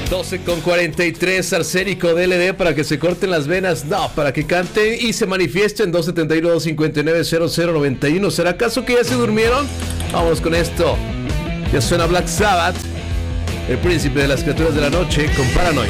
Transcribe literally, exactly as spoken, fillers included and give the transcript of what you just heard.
doce con cuarenta y tres, Arsénico D L D para que se corten las venas, no, para que cante y se manifiesten. Dos setenta y uno, dos cincuenta y nueve, cero cero noventa y uno. ¿Será acaso que ya se durmieron? Vamos con esto. Ya suena Black Sabbath, el príncipe de las criaturas de la noche, con Paranoid.